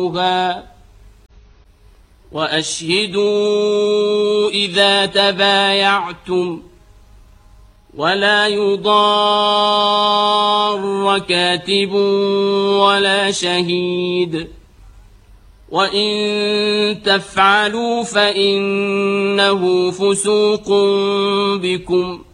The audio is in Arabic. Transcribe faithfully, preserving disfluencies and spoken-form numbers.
وأشهدوا إذا تبايعتم ولا يضار كاتب ولا شهيد وإن تفعلوا فإنه فسوق بكم